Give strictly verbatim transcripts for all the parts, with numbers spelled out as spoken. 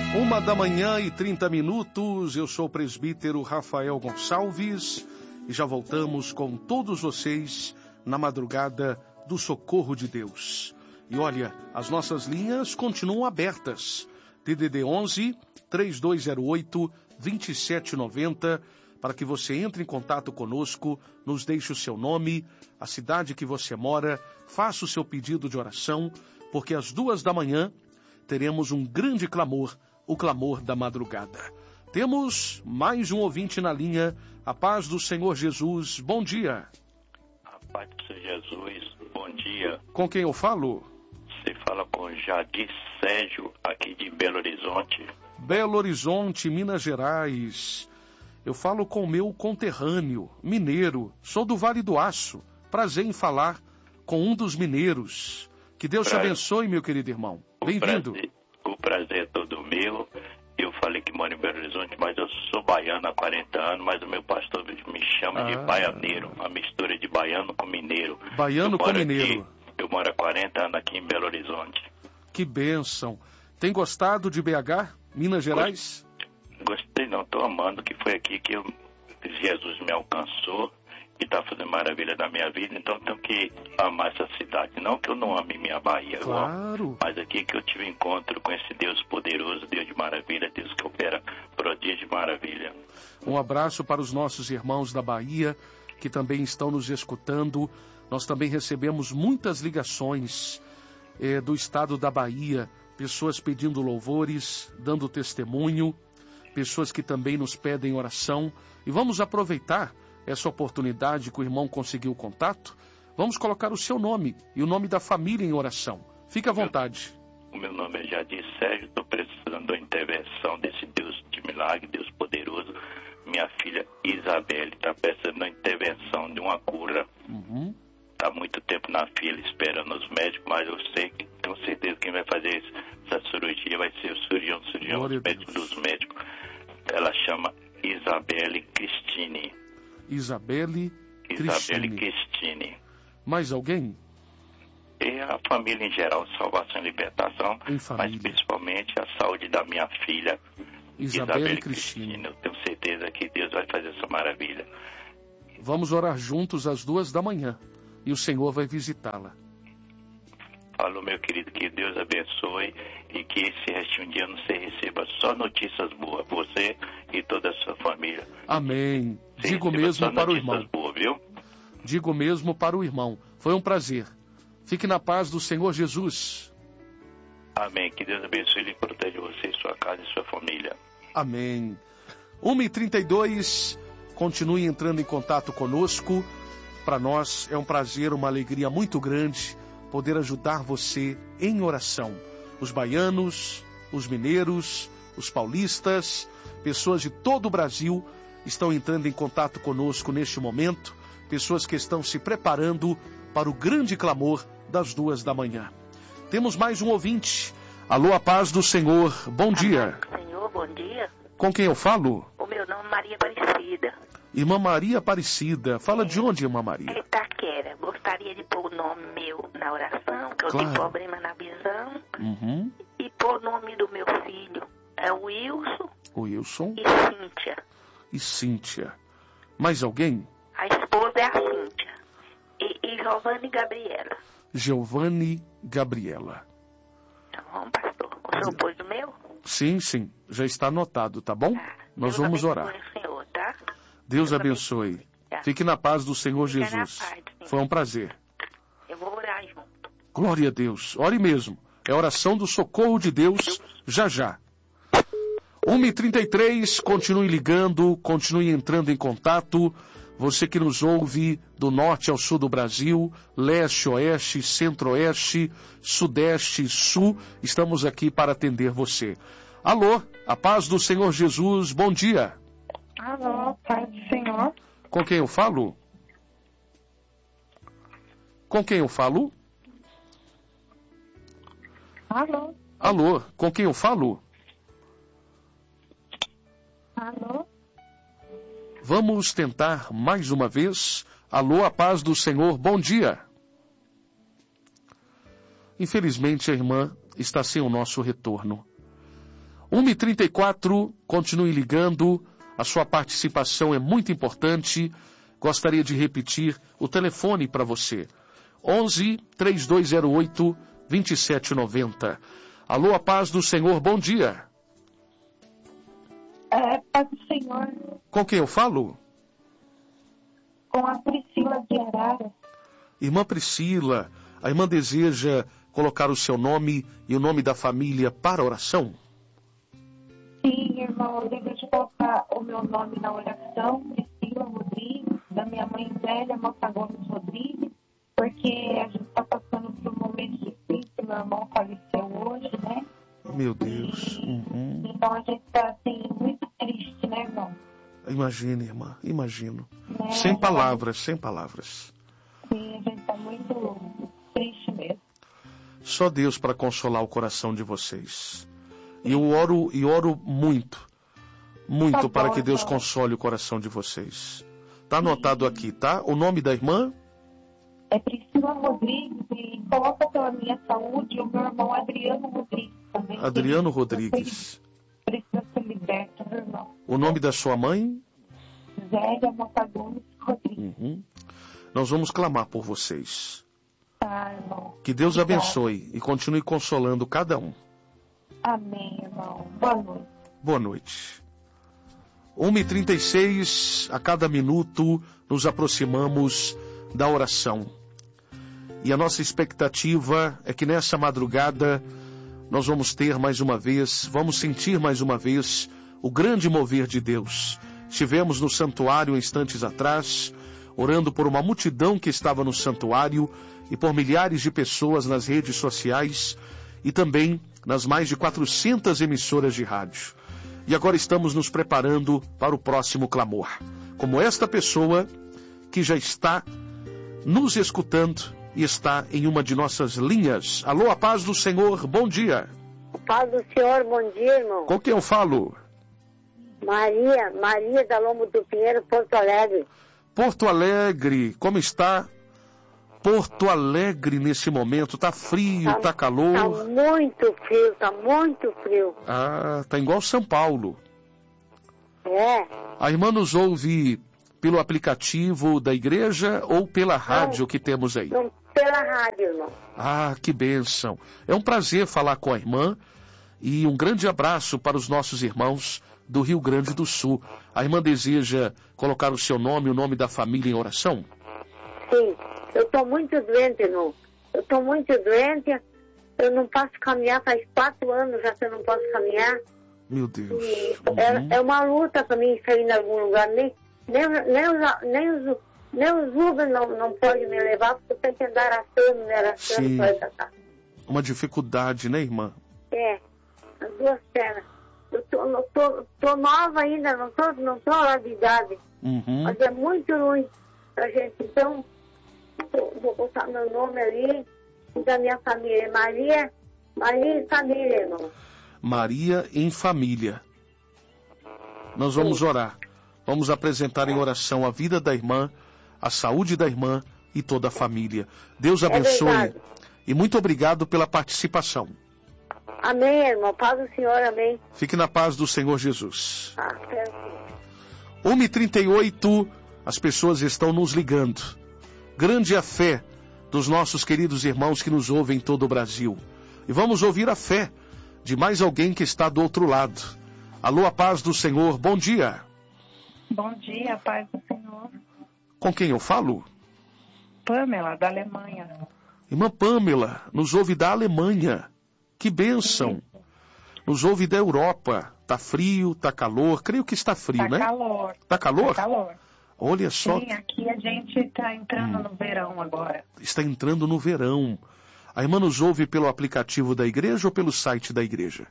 Uma da manhã e trinta minutos, eu sou o presbítero Rafael Gonçalves e já voltamos com todos vocês na madrugada do Socorro de Deus. E olha, as nossas linhas continuam abertas. D D D onze, três dois zero oito, dois sete nove zero, para que você entre em contato conosco, nos deixe o seu nome, a cidade que você mora, faça o seu pedido de oração, porque às duas da manhã teremos um grande clamor, o clamor da madrugada. Temos mais um ouvinte na linha. A paz do Senhor Jesus, bom dia. A paz do Senhor Jesus, bom dia. Com quem eu falo? Você fala com Jadir Sérgio, aqui de Belo Horizonte. Belo Horizonte, Minas Gerais. Eu falo com o meu conterrâneo, mineiro. Sou do Vale do Aço. Prazer em falar com um dos mineiros. Que Deus Prazer. te abençoe, meu querido irmão. Bem-vindo. O prazer é todo meu. Eu falei que moro em Belo Horizonte, mas eu sou baiano há quarenta anos, mas o meu pastor me chama ah. de baianeiro, uma mistura de baiano com mineiro. Baiano com mineiro. Aqui, eu moro há quarenta anos aqui em Belo Horizonte. Que bênção. Tem gostado de B H, Minas Gerais? Gostei não, estou amando, que foi aqui que eu, Jesus me alcançou e está fazendo maravilha da minha vida, então tenho que amar essa cidade. Não que eu não ame minha Bahia, claro. Amo, mas aqui que eu tive encontro com esse Deus poderoso, Deus de maravilha, Deus que opera prodígio de maravilha. Um abraço para os nossos irmãos da Bahia, que também estão nos escutando. Nós também recebemos muitas ligações eh, do estado da Bahia, pessoas pedindo louvores, dando testemunho, pessoas que também nos pedem oração. E vamos aproveitar essa oportunidade que o irmão conseguiu o contato. Vamos colocar o seu nome e o nome da família em oração. Fique à vontade. O meu nome é Jadir Sérgio, estou precisando da intervenção desse Deus de milagre, Deus poderoso. Minha filha Isabelle está precisando da intervenção de uma cura. Uhum. Está muito tempo na fila esperando os médicos, mas eu sei que, tenho certeza que quem vai fazer essa cirurgia vai ser o cirurgião, o cirurgião os médicos dos médicos. Ela chama Isabelle Cristine. Isabelle Cristine. Isabelle Cristine. Mais alguém? E a família em geral, salvação e libertação, em família. Mas principalmente a saúde da minha filha, Isabelle, Isabelle Cristine. Cristine. Eu tenho certeza que Deus vai fazer essa maravilha. Vamos orar juntos às duas da manhã e o Senhor vai visitá-la. Falou, meu querido, que Deus abençoe e que esse restinho de ano você receba só notícias boas, você e toda a sua família. Amém. Você Digo mesmo para o irmão. Boas, viu? Digo mesmo para o irmão. Foi um prazer. Fique na paz do Senhor Jesus. Amém. Que Deus abençoe e proteja você, sua casa e sua família. Amém. uma e trinta e dois, continue entrando em contato conosco. Para nós é um prazer, uma alegria muito grande poder ajudar você em oração. Os baianos, os mineiros, os paulistas, pessoas de todo o Brasil estão entrando em contato conosco neste momento, pessoas que estão se preparando para o grande clamor das duas da manhã. Temos mais um ouvinte. Alô, a paz do Senhor, bom dia. Senhor, bom dia. Com quem eu falo? O meu nome é Maria Aparecida. Irmã Maria Aparecida, fala é. de onde, irmã Maria? Itaquera. Gostaria de pôr o nome meu na oração, que eu claro. tenho problema na visão. Uhum. E pôr o nome do meu filho. É o Wilson. O Wilson. E Cíntia. E Cíntia. Mais alguém? A esposa é a Cíntia. E, e Giovanni Gabriela. Giovanni Gabriela. Tá bom, pastor. O senhor pôs o meu? Sim, sim. Já está anotado, tá bom? Tá. Nós Deus vamos orar. O senhor, tá? Deus, Deus abençoe. abençoe. Tá. Fique na paz do Senhor Fique Jesus. Paz, foi um prazer. Eu vou orar junto. Glória a Deus. Ore mesmo. É a oração do socorro de Deus já já. uma e trinta e três, continue ligando, continue entrando em contato. Você que nos ouve do norte ao sul do Brasil, leste, oeste, centro-oeste, sudeste e sul, estamos aqui para atender você. Alô, a paz do Senhor Jesus, bom dia. Alô, paz do Senhor. Com quem eu falo? Com quem eu falo? Alô. Alô, com quem eu falo? Alô. Vamos tentar mais uma vez. Alô, a paz do Senhor, bom dia. Infelizmente a irmã está sem o nosso retorno. uma e trinta e quatro, continue ligando, a sua participação é muito importante. Gostaria de repetir o telefone para você. onze, três dois zero oito, dois sete nove zero. Alô, a paz do Senhor, bom dia. É, paz do Senhor. Com quem eu falo? Com a Priscila de Arara. Irmã Priscila, a irmã deseja colocar o seu nome e o nome da família para a oração? Sim, irmão, eu desejo colocar o meu nome na oração, Priscila Rodrigues, da minha mãe velha, Moça Gomes Rodrigues, porque a gente está passando por um momento difícil, meu irmão faleceu hoje, né? Meu Deus. E, uhum. Então a gente está, assim, muito triste, né, irmão? Imagine, irmã, imagino. Né? Sem palavras, sem palavras. Sim, a gente está muito triste mesmo. Só Deus para consolar o coração de vocês. E eu oro, e oro muito, muito Tá para bom, que Deus irmão. console o coração de vocês. Tá anotado aqui, tá? O nome da irmã? É Priscila Rodrigues e coloca pela minha saúde o meu irmão Adriano Rodrigues também. Adriano Ele Rodrigues. Precisa ser liberto, meu irmão. O nome da sua mãe? Zélia Moça Gomes Rodrigues. Uhum. Nós vamos clamar por vocês. Tá, irmão. Que Deus Obrigada. abençoe e continue consolando cada um. Amém, irmão. Boa noite. Boa noite. uma e trinta e seis, a cada minuto nos aproximamos da oração. E a nossa expectativa é que nessa madrugada nós vamos ter mais uma vez, vamos sentir mais uma vez o grande mover de Deus. Estivemos no santuário instantes atrás, orando por uma multidão que estava no santuário e por milhares de pessoas nas redes sociais e também nas mais de quatrocentas emissoras de rádio. E agora estamos nos preparando para o próximo clamor. Como esta pessoa que já está nos escutando e está em uma de nossas linhas. Alô, a paz do Senhor, bom dia. Paz do Senhor, bom dia, irmão. Com quem eu falo? Maria, Maria da Lombo do Pinheiro, Porto Alegre. Porto Alegre, como está Porto Alegre nesse momento? Tá frio, tá, tá calor? Tá muito frio, tá muito frio. Ah, tá igual São Paulo. É. A irmã nos ouve pelo aplicativo da igreja ou pela rádio não, que temos aí? Não, pela rádio, irmão. Ah, que bênção. É um prazer falar com a irmã e um grande abraço para os nossos irmãos do Rio Grande do Sul. A irmã deseja colocar o seu nome, o nome da família em oração? Sim, eu estou muito doente, irmão. Eu estou muito doente, eu não posso caminhar, faz quatro anos já que eu não posso caminhar. Meu Deus. E Uhum. é, é uma luta para mim sair em algum lugar, nem, nem, nem, os, nem, os, nem os Uber não, não podem me levar, porque eu tenho que andar arrastando, me arrastando Sim. para essa casa. Uma dificuldade, né, irmã? É, as duas pernas. Eu tô, eu tô, tô nova ainda, não tô, não tô lá de idade. Uhum. Mas é muito ruim pra gente. Então, eu vou botar meu nome ali e da minha família. Maria, Maria e família, irmão. Maria em família. Nós vamos orar. Vamos apresentar em oração a vida da irmã, a saúde da irmã e toda a família. Deus abençoe. É e muito obrigado pela participação. Amém, irmão. Paz do Senhor, amém. Fique na paz do Senhor Jesus. Ah, quero... uma e trinta e oito, as pessoas estão nos ligando. Grande a fé dos nossos queridos irmãos que nos ouvem em todo o Brasil. E vamos ouvir a fé de mais alguém que está do outro lado. Alô, a paz do Senhor, bom dia. Bom dia, paz do Senhor. Com quem eu falo? Pamela, da Alemanha. Irmã Pamela, nos ouve da Alemanha. Que bênção. Nos ouve da Europa. Tá frio, tá calor. Creio que está frio, Tá né? calor. Tá calor? Tá calor. Olha só. Sim, aqui a gente está entrando hum. no verão agora. Está entrando no verão. A irmã nos ouve pelo aplicativo da igreja ou pelo site da igreja?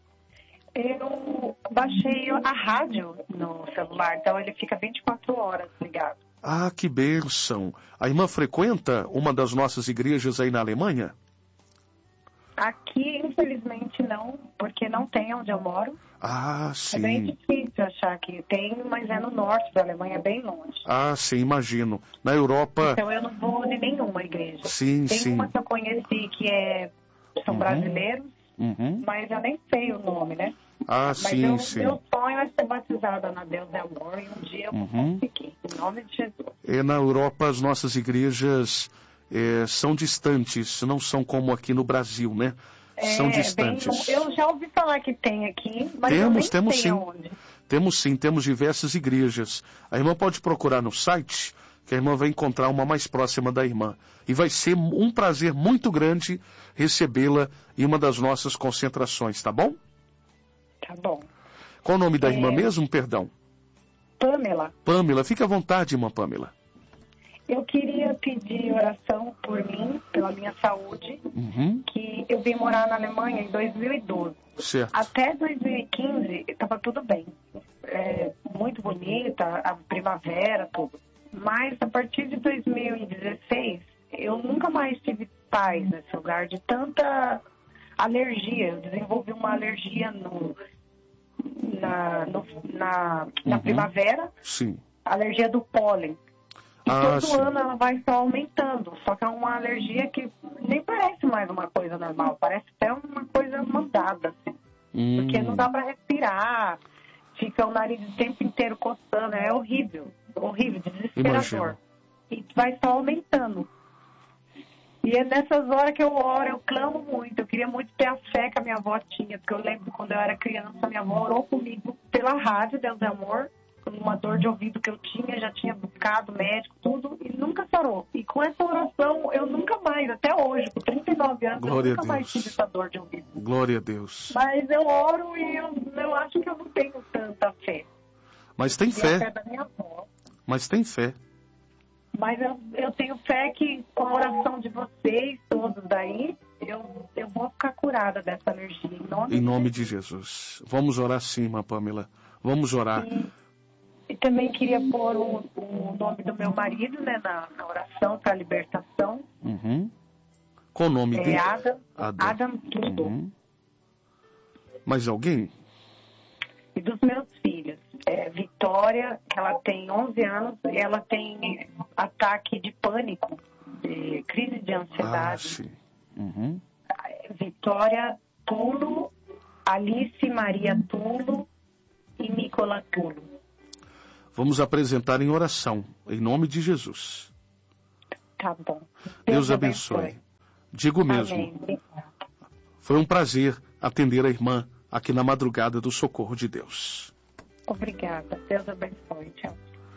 Eu baixei a rádio no celular, então ele fica vinte e quatro horas ligado. Ah, que bênção. A irmã frequenta uma das nossas igrejas aí na Alemanha? Aqui, infelizmente, não, porque não tem onde eu moro. Ah, sim. É bem difícil achar que tem, mas é no norte da Alemanha, bem longe. Ah, sim, imagino. Na Europa... Então eu não vou de nenhuma igreja. Sim, tem sim. uma que eu conheci que é... são uhum. brasileiros, uhum. mas eu nem sei o nome, né? Ah, Mas sim, eu, sim. meu sonho é ser batizada na Deus é Amor e um dia eu vou Uhum. conseguir, em nome de Jesus. É, na Europa, as nossas igrejas é, são distantes, não são como aqui no Brasil, né? São É, distantes. bem, eu já ouvi falar que tem aqui, mas eu Temos, nem temos sei sim. aonde. Temos sim, temos diversas igrejas. A irmã pode procurar no site, que a irmã vai encontrar uma mais próxima da irmã. E vai ser um prazer muito grande recebê-la em uma das nossas concentrações, tá bom? Tá bom. Qual o nome da É... irmã mesmo, perdão? Pamela, Pamela, fique à vontade, irmã Pamela. eu queria pedir oração por mim, pela minha saúde, Uhum, que eu vim morar na Alemanha em dois mil e doze. certo. Até dois mil e quinze estava tudo bem. É, muito bonita, a primavera, tudo. Mas a partir de dois mil e dezesseis, eu nunca mais tive paz nesse lugar, de tanta alergia. Eu desenvolvi uma alergia no, na, no, na, na Uhum. primavera, Sim. alergia do pólen. E Ah, todo sim. ano ela vai só aumentando. Só que é uma alergia que nem parece mais uma coisa normal. Parece até uma coisa mandada, assim. Hum, Porque não dá para respirar. Fica o nariz o tempo inteiro coçando. É horrível. Horrível, desesperador. Imagino. E vai só aumentando. E é nessas horas que eu oro, eu clamo muito. Eu queria muito ter a fé que a minha avó tinha. Porque eu lembro quando eu era criança, minha avó orou comigo pela rádio, Deus é Amor. Uma dor de ouvido que eu tinha, já tinha buscado médico, tudo, e nunca sarou. E com essa oração, eu nunca mais, até hoje, com trinta e nove anos, Glória eu nunca a mais Deus. tive essa dor de ouvido. Glória a Deus. Mas eu oro e eu, eu acho que eu não tenho tanta fé. Mas tem E a fé fé, da minha avó. mas tem fé. Mas eu, eu tenho fé que com a oração de vocês, todos daí, eu, eu vou ficar curada dessa alergia. Em nome, Em nome de de Jesus. Vamos orar sim, irmã Pamela. Vamos orar. E, e também queria pôr o, o nome do meu marido, né, na, na oração para a libertação. Uhum. Qual o nome É dele? Adam, Adam. Adam Tudo. Uhum. Mais alguém? E dos meus filhos. É, Vitória, que ela tem onze anos, e ela tem ataque de pânico, de crise de Ah, ansiedade. sim. Uhum. Vitória Tulo, Alice Maria Tulo e Nicola Tulo. Vamos apresentar em oração, em nome de Jesus. Tá bom. Deus abençoe. Digo mesmo, Amém. foi um prazer atender a irmã aqui na madrugada do Socorro de Deus. Obrigada. Deus abençoe. Tchau.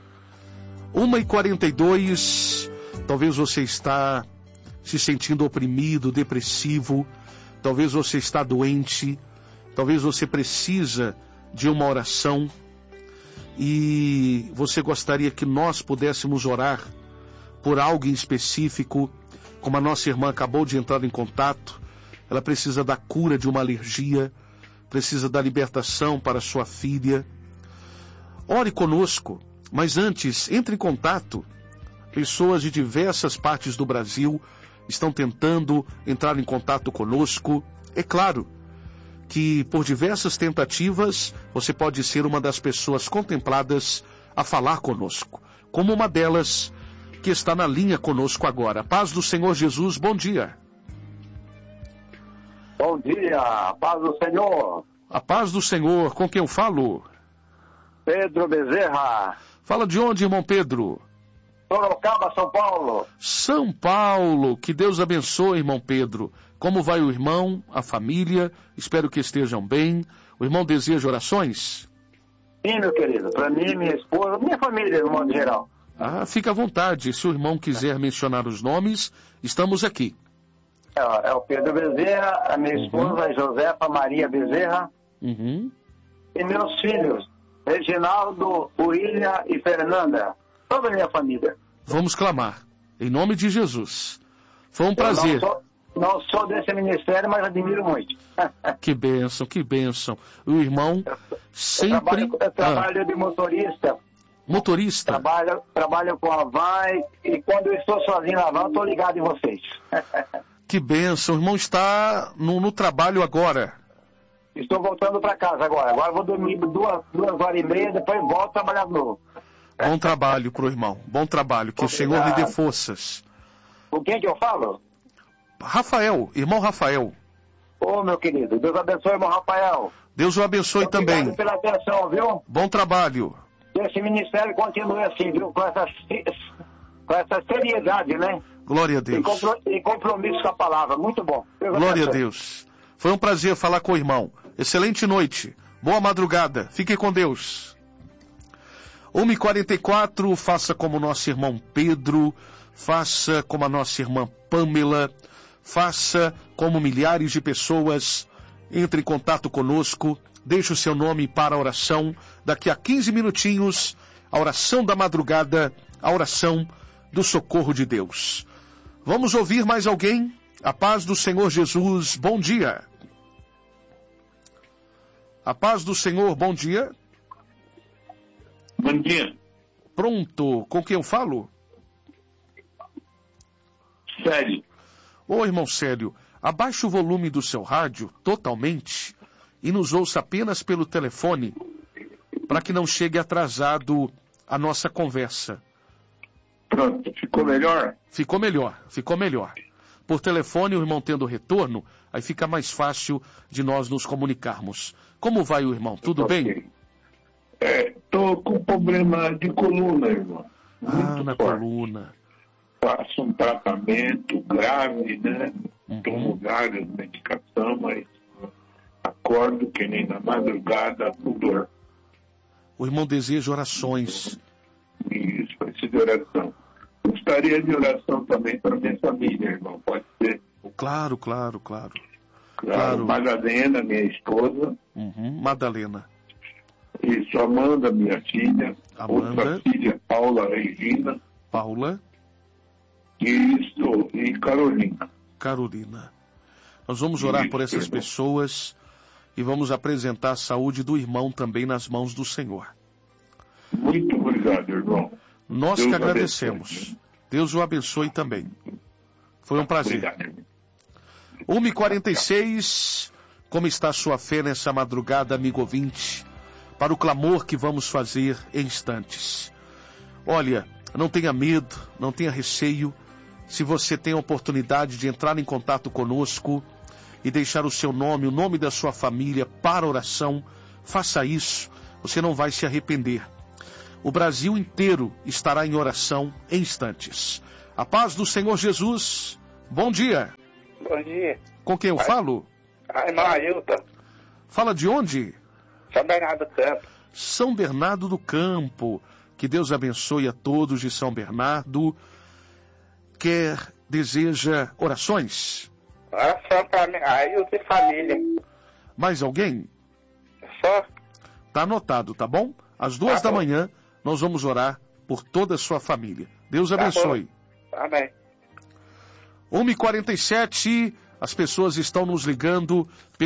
uma e quarenta e dois, talvez você está se sentindo oprimido, depressivo, talvez você está doente, talvez você precisa de uma oração e você gostaria que nós pudéssemos orar por algo em específico, como a nossa irmã acabou de entrar em contato. Ela precisa da cura de uma alergia, precisa da libertação para sua filha. Ore conosco, mas antes, entre em contato. Pessoas de diversas partes do Brasil estão tentando entrar em contato conosco. É claro que por diversas tentativas você pode ser uma das pessoas contempladas a falar conosco, como uma delas que está na linha conosco agora. Paz do Senhor Jesus, bom dia. Bom dia, paz do Senhor. A paz do Senhor, com quem eu falo? Pedro Bezerra, Fala de onde, irmão Pedro? Sorocaba, São Paulo. São Paulo, que Deus abençoe, irmão Pedro. Como vai o irmão, a família? Espero que estejam bem. O irmão deseja orações? Sim, meu querido, para mim, minha esposa, minha família, no modo geral. Ah, fica à vontade. Se o irmão quiser mencionar os nomes, estamos aqui. É, é o Pedro Bezerra, a minha esposa, a Josefa Maria Bezerra, Uhum. e meus filhos, Reginaldo, William e Fernanda. Toda a minha família. Vamos clamar. Em nome de Jesus. Foi um Eu prazer. Não sou, não sou desse ministério, mas admiro muito. Que bênção, que bênção. O irmão Eu sempre... trabalho, eu trabalho de motorista. Ah, motorista. Trabalho, trabalho com a Van e quando eu estou sozinho na Van, estou ligado em vocês. Que bênção. O irmão está no, no trabalho agora. Estou voltando para casa agora. Agora eu vou dormir duas, duas horas e meia, depois volto a trabalhar de novo. Bom trabalho pro irmão. Bom trabalho. Que o Senhor lhe dê forças. O que que eu falo? Rafael, irmão Rafael. Ô, meu querido, Deus abençoe, irmão Rafael. Deus o abençoe Obrigado também. pela atenção, viu? Bom trabalho. Que esse ministério continue assim, viu? Com essa, com essa seriedade, né? Glória a E, Deus. compro, e compromisso com a palavra. Muito bom. Deus Glória a abençoe. Deus. Foi um prazer falar com o irmão. Excelente noite. Boa madrugada. Fique com Deus. uma e quarenta e quatro, faça como nosso irmão Pedro, faça como a nossa irmã Pâmela, faça como milhares de pessoas. Entre em contato conosco, deixe o seu nome para a oração. Daqui a quinze minutinhos, a oração da madrugada, a oração do socorro de Deus. Vamos ouvir mais alguém? A paz do Senhor Jesus, bom dia. A paz do Senhor, bom dia. Bom dia. Pronto, com quem eu falo? Sério. Ô, irmão Célio, abaixe o volume do seu rádio totalmente e nos ouça apenas pelo telefone, para que não chegue atrasado a nossa conversa. Pronto, ficou melhor? Ficou melhor, ficou melhor. Por telefone, o irmão tendo retorno, aí fica mais fácil de nós nos comunicarmos. Como vai o irmão? Tudo Ok. bem? É, tô com problema de coluna, irmão. Ah, Muito na forte. coluna. Faço um tratamento grave, né? Uhum. Tomo várias medicações, mas acordo que nem na madrugada com dor. O irmão deseja orações. Isso, preciso de oração. Gostaria de oração também para minha família, irmão. Pode ser? Claro, claro, claro. Claro. Claro. Madalena, minha esposa. Uhum. Madalena. Isso, Amanda, minha filha. Amanda. Outra filha, Paula Regina. Paula. Isso, e Carolina. Carolina. Nós vamos orar por essas pessoas e vamos apresentar a saúde do irmão também nas mãos do Senhor. Muito obrigado, irmão. Nós Deus que agradecemos. abençoe. Deus o abençoe também. Foi um prazer. Obrigado, irmão. uma e quarenta e seis, como está a sua fé nessa madrugada, amigo ouvinte, para o clamor que vamos fazer em instantes. Olha, não tenha medo, não tenha receio. Se você tem a oportunidade de entrar em contato conosco e deixar o seu nome, o nome da sua família para oração, faça isso, você não vai se arrepender. O Brasil inteiro estará em oração em instantes. A paz do Senhor Jesus, bom dia. Bom dia. Com quem eu Ai. falo? A irmã Ailton, Fala de onde? São Bernardo do Campo. São Bernardo do Campo. Que Deus abençoe a todos de São Bernardo. Quer, deseja orações? Oração para mim, Ailton e família. Mais alguém? Só? Tá anotado, tá bom? Às duas Tá da bom. manhã, nós vamos orar por toda a sua família. Deus Tá abençoe. Amém. uma e quarenta e sete, as pessoas estão nos ligando